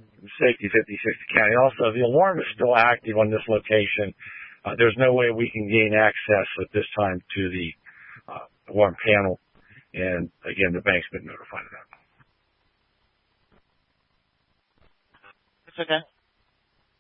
Safety 56 County. Also, the alarm is still active on this location. There's no way we can gain access at this time to the alarm panel. And again, the bank's been notified of that. It's okay.